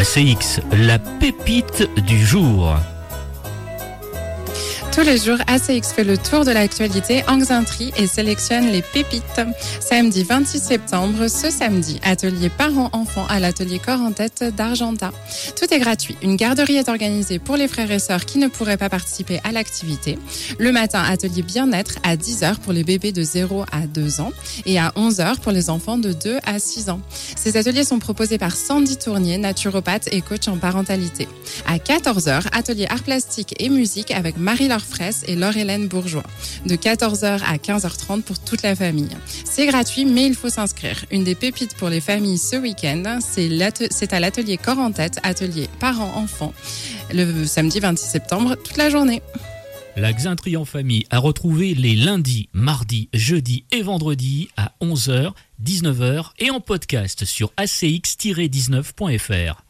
ACX, la pépite du jour. Tous les jours, ACX fait le tour de l'actualité en Xainterie et sélectionne les pépites. Samedi 26 septembre, ce samedi, atelier parents-enfants à l'atelier Corps en Tête d'Argentat. Tout est gratuit. Une garderie est organisée pour les frères et sœurs qui ne pourraient pas participer à l'activité. Le matin, atelier bien-être à 10h pour les bébés de 0 à 2 ans et à 11h pour les enfants de 2 à 6 ans. Ces ateliers sont proposés par Sandy Tournier, naturopathe et coach en parentalité. À 14h, atelier art plastique et musique avec Marie-Laure Fraisse et Laure-Hélène Bourgeois. De 14h à 15h30 pour toute la famille. C'est gratuit, mais il faut s'inscrire. Une des pépites pour les familles ce week-end, c'est à l'atelier Corps en Tête, atelier parents-enfants, le samedi 26 septembre, toute la journée. La Xainterie en famille à retrouver les lundis, mardis, jeudis et vendredis à 11h, 19h et en podcast sur acx-19.fr.